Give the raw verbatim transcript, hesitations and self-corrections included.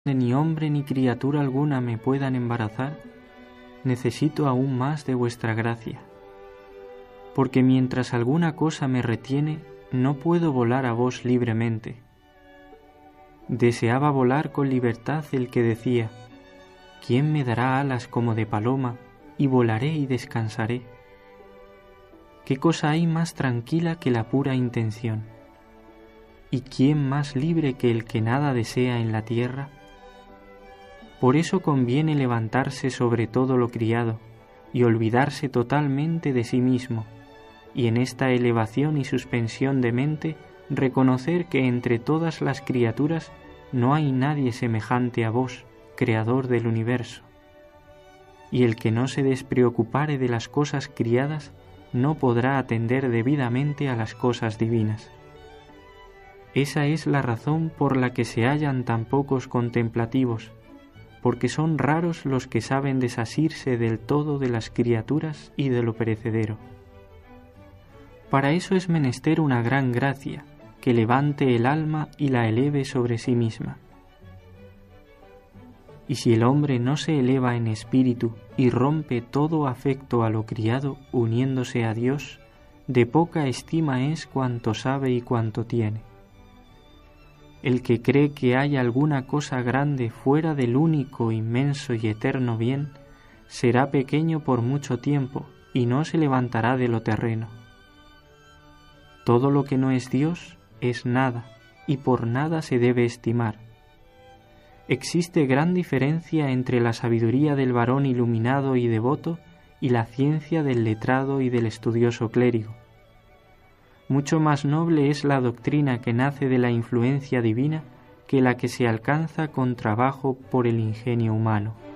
ni hombre ni criatura alguna me puedan embarazar, necesito aún más de vuestra gracia. Porque mientras alguna cosa me retiene, no puedo volar a vos libremente. Deseaba volar con libertad el que decía: ¿quién me dará alas como de paloma, y volaré y descansaré? ¿Qué cosa hay más tranquila que la pura intención? ¿Y quién más libre que el que nada desea en la tierra? Por eso conviene levantarse sobre todo lo criado y olvidarse totalmente de sí mismo, y en esta elevación y suspensión de mente reconocer que entre todas las criaturas no hay nadie semejante a vos, Creador del universo. Y el que no se despreocupare de las cosas criadas no podrá atender debidamente a las cosas divinas. Esa es la razón por la que se hallan tan pocos contemplativos, porque son raros los que saben desasirse del todo de las criaturas y de lo perecedero. Para eso es menester una gran gracia, que levante el alma y la eleve sobre sí misma. Y si el hombre no se eleva en espíritu y rompe todo afecto a lo criado uniéndose a Dios, de poca estima es cuanto sabe y cuanto tiene. El que cree que hay alguna cosa grande fuera del único, inmenso y eterno bien, será pequeño por mucho tiempo y no se levantará de lo terreno. Todo lo que no es Dios es nada, y por nada se debe estimar. Existe gran diferencia entre la sabiduría del varón iluminado y devoto y la ciencia del letrado y del estudioso clérigo. Mucho más noble es la doctrina que nace de la influencia divina que la que se alcanza con trabajo por el ingenio humano.